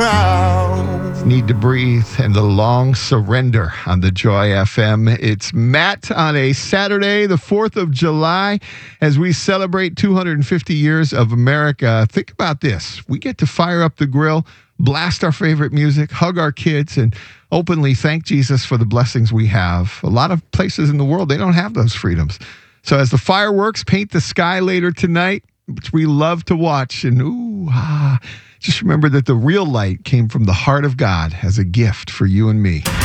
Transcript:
crowd. Need to Breathe and The Long Surrender on the Joy FM. It's Matt on a Saturday, the 4th of July, as we celebrate 250 years of America. Think about this. We get to fire up the grill, blast our favorite music, hug our kids, and openly thank Jesus for the blessings we have. A lot of places in the world, they don't have those freedoms. So as the fireworks paint the sky later tonight, which we love to watch, and just remember that the real light came from the heart of God as a gift for you and me.